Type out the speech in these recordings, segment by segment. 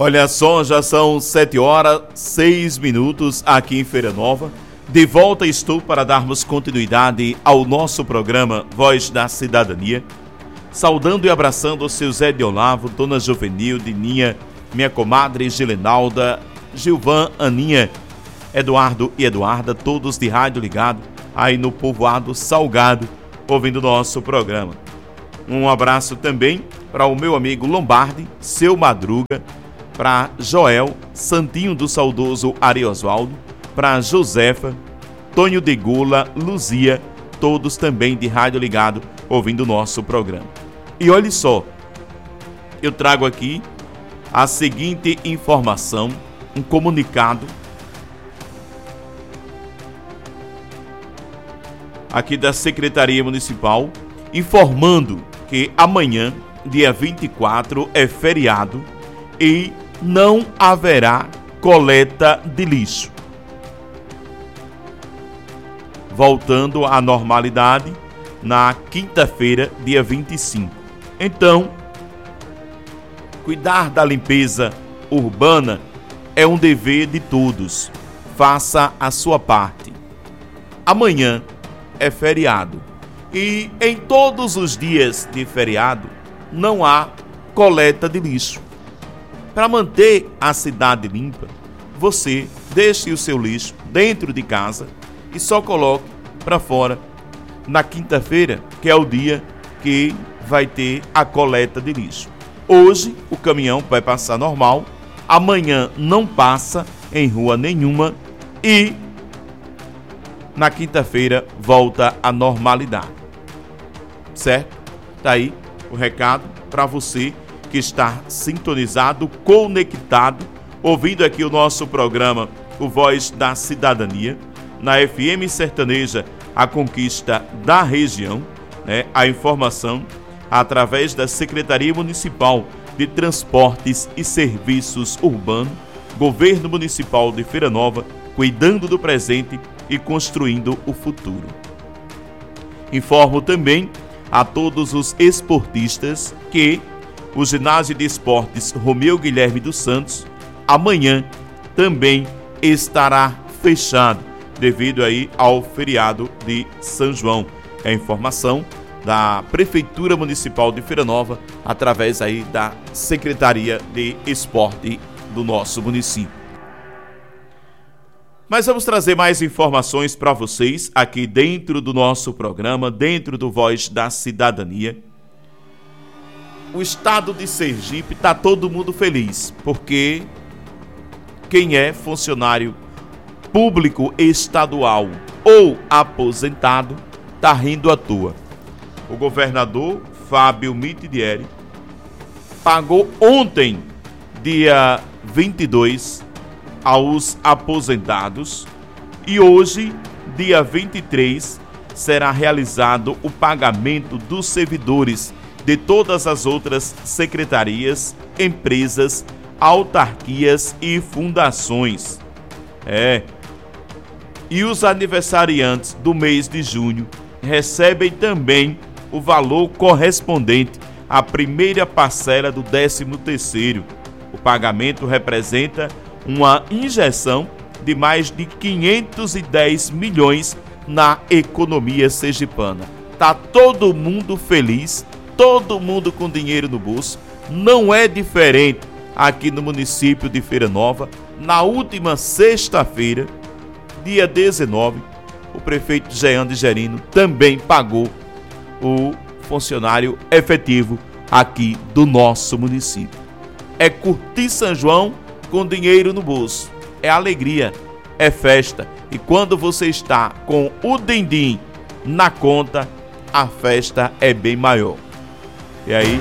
Olha só, já são 7h06 aqui em Feira Nova. De volta estou para darmos continuidade ao nosso programa Voz da Cidadania. Saudando e abraçando o seu Zé de Olavo, Dona Juvenil, Dininha, minha comadre Gilenalda, Gilvan, Aninha, Eduardo e Eduarda, todos de rádio ligado aí no povoado Salgado, ouvindo o nosso programa. Um abraço também para o meu amigo Lombardi, seu Madruga, para Joel, Santinho do saudoso Ari Osvaldo, para Josefa, Tonho de Gula, Luzia, todos também de rádio ligado, ouvindo o nosso programa. E olhe só, eu trago aqui a seguinte informação, um comunicado aqui da Secretaria Municipal, informando que amanhã, dia 24, é feriado e não haverá coleta de lixo. Voltando à normalidade na quinta-feira, dia 25. Então, cuidar da limpeza urbana é um dever de todos. Faça a sua parte. Amanhã é feriado e em todos os dias de feriado não há coleta de lixo. Para manter a cidade limpa, você deixe o seu lixo dentro de casa e só coloque para fora na quinta-feira, que é o dia que vai ter a coleta de lixo. Hoje o caminhão vai passar normal, amanhã não passa em rua nenhuma e na quinta-feira volta à normalidade. Certo? Tá aí o recado para você que está sintonizado, conectado, ouvindo aqui o nosso programa, o Voz da Cidadania, na FM Sertaneja, a conquista da região, né? A informação através da Secretaria Municipal de Transportes e Serviços Urbanos, Governo Municipal de Feira Nova, cuidando do presente e construindo o futuro. Informo também a todos os esportistas que o Ginásio de Esportes Romeu Guilherme dos Santos amanhã também estará fechado devido aí ao feriado de São João. É a informação da Prefeitura Municipal de Feira Nova através aí da Secretaria de Esporte do nosso município. Mas vamos trazer mais informações para vocês aqui dentro do nosso programa, dentro do Voz da Cidadania. O estado de Sergipe está todo mundo feliz, porque quem é funcionário público estadual ou aposentado está rindo à toa. O governador Fábio Mitidieri pagou ontem, dia 22, aos aposentados e hoje, dia 23, será realizado o pagamento dos servidores de todas as outras secretarias, empresas, autarquias e fundações. E os aniversariantes do mês de junho recebem também o valor correspondente à primeira parcela do 13º. O pagamento representa uma injeção de mais de 510 milhões na economia sergipana. Tá todo mundo feliz, todo mundo com dinheiro no bolso. Não é diferente aqui no município de Feira Nova. Na última sexta-feira, dia 19, o prefeito Jean de Gerino também pagou o funcionário efetivo aqui do nosso município. É curtir São João com dinheiro no bolso. É alegria, é festa. E quando você está com o din-din na conta, a festa é bem maior. E aí,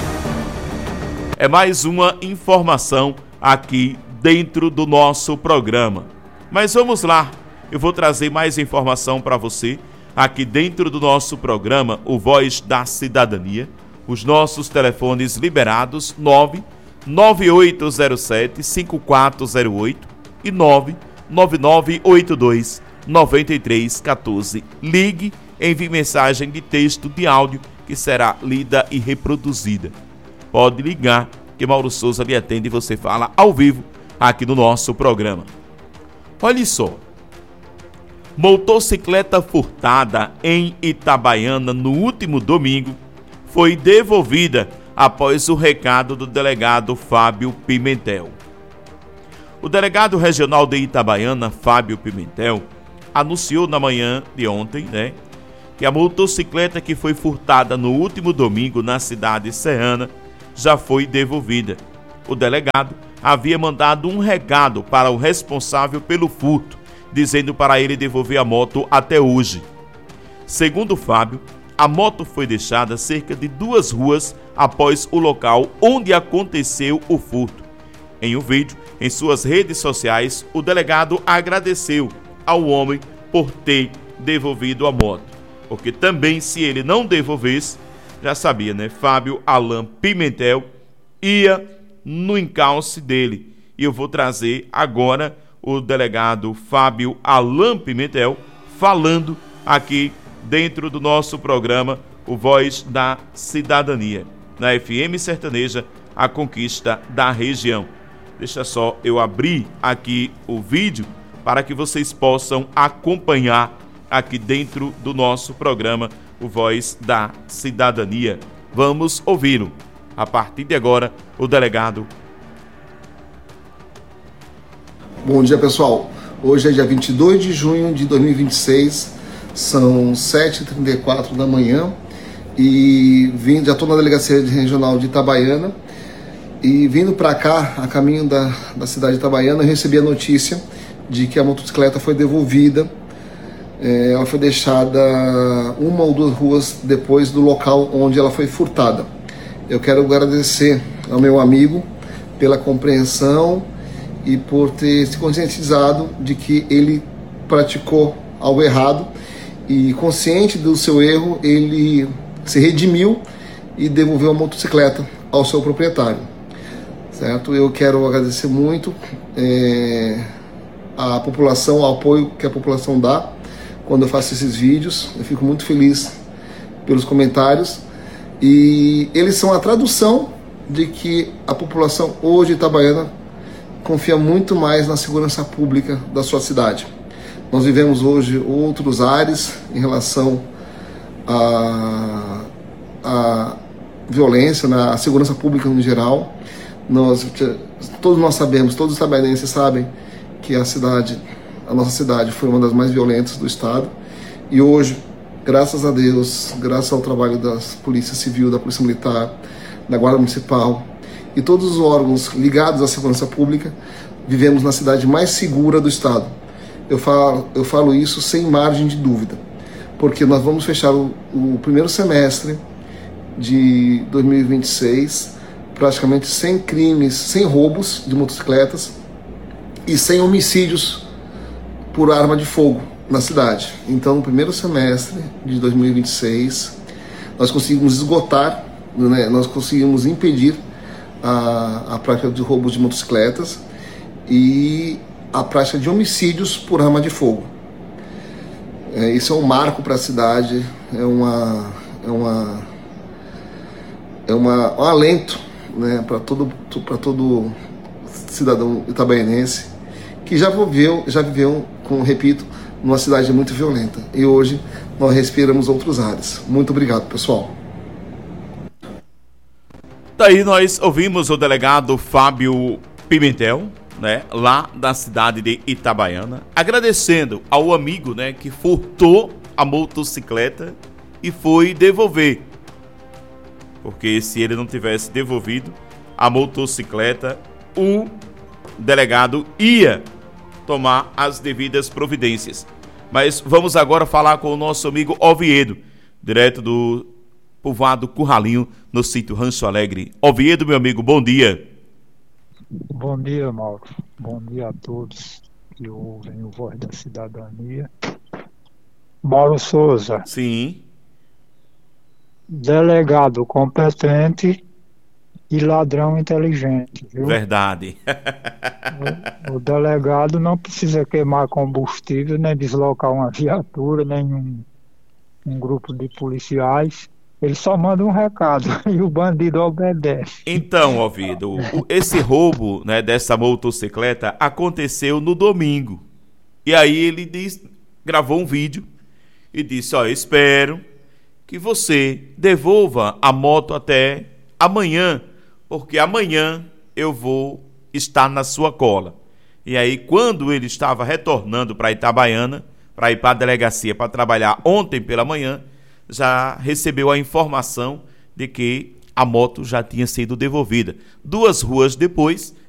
é mais uma informação aqui dentro do nosso programa. Mas vamos lá, eu vou trazer mais informação para você aqui dentro do nosso programa, o Voz da Cidadania. Os nossos telefones liberados, 99807-5408 e 99982-9314. Ligue, envie mensagem de texto, de áudio, que será lida e reproduzida. Pode ligar que Mauro Souza lhe atende e você fala ao vivo aqui no nosso programa. Olha só, motocicleta furtada em Itabaiana no último domingo foi devolvida após o recado do delegado Fábio Pimentel. O delegado regional de Itabaiana, Fábio Pimentel, anunciou na manhã de ontem, que a motocicleta que foi furtada no último domingo na cidade serrana já foi devolvida. O delegado havia mandado um recado para o responsável pelo furto, dizendo para ele devolver a moto até hoje. Segundo Fábio, a moto foi deixada cerca de 2 ruas após o local onde aconteceu o furto. Em um vídeo em suas redes sociais, o delegado agradeceu ao homem por ter devolvido a moto, porque também se ele não devolvesse, já sabia, Fábio Alan Pimentel ia no encalce dele. E eu vou trazer agora o delegado Fábio Alan Pimentel falando aqui dentro do nosso programa O Voz da Cidadania, na FM Sertaneja, a conquista da região. Deixa só eu abrir aqui o vídeo para que vocês possam acompanhar aqui dentro do nosso programa O Voz da Cidadania. Vamos ouvi-lo. A partir de agora, o delegado. Bom dia, pessoal. Hoje é dia 22 de junho de 2026, são 7h34 da manhã e já estou na Delegacia Regional de Itabaiana e vindo para cá, a caminho da cidade de Itabaiana, eu recebi a notícia de que a motocicleta foi devolvida. Ela foi deixada 1 ou 2 ruas depois do local onde ela foi furtada. Eu quero agradecer ao meu amigo pela compreensão e por ter se conscientizado de que ele praticou algo errado e, consciente do seu erro, ele se redimiu e devolveu a motocicleta ao seu proprietário, certo? Eu quero agradecer muito a população, o apoio que a população dá quando eu faço esses vídeos. Eu fico muito feliz pelos comentários e eles são a tradução de que a população hoje itabaiana confia muito mais na segurança pública da sua cidade. Nós vivemos hoje outros ares em relação à violência, à segurança pública no geral. Todos nós sabemos, todos os itabaianenses sabem que a nossa cidade foi uma das mais violentas do estado. E hoje, graças a Deus, graças ao trabalho da Polícia Civil, da Polícia Militar, da Guarda Municipal e todos os órgãos ligados à segurança pública, vivemos na cidade mais segura do estado. Eu falo isso sem margem de dúvida, porque nós vamos fechar o primeiro semestre de 2026 praticamente sem crimes, sem roubos de motocicletas e sem homicídios por arma de fogo na cidade. Então, no primeiro semestre de 2026, nós conseguimos esgotar, nós conseguimos impedir a prática de roubos de motocicletas e a prática de homicídios por arma de fogo. Isso é um marco para a cidade, um alento, para todo cidadão itabaianense que já viveu, como repito, numa cidade muito violenta. E hoje nós respiramos outros ares. Muito obrigado, pessoal. Daí nós ouvimos o delegado Fábio Pimentel, lá da cidade de Itabaiana, agradecendo ao amigo, que furtou a motocicleta e foi devolver. Porque se ele não tivesse devolvido a motocicleta, o delegado ia tomar as devidas providências. Mas vamos agora falar com o nosso amigo Oviedo, direto do povoado Curralinho, no sítio Rancho Alegre. Oviedo, meu amigo, bom dia. Bom dia, Mauro. Bom dia a todos que ouvem o Voz da Cidadania. Mauro Souza. Sim. Delegado competente e ladrão inteligente, viu? Verdade. O delegado não precisa queimar combustível, nem deslocar uma viatura, nem um grupo de policiais. Ele só manda um recado e o bandido obedece. Então, Ovidio, esse roubo, né, dessa motocicleta aconteceu no domingo. E aí ele gravou um vídeo e disse: ó, eu espero que você devolva a moto até amanhã, porque amanhã eu vou estar na sua cola. E aí, quando ele estava retornando para Itabaiana, para ir para a delegacia para trabalhar ontem pela manhã, já recebeu a informação de que a moto já tinha sido devolvida. 2 ruas depois,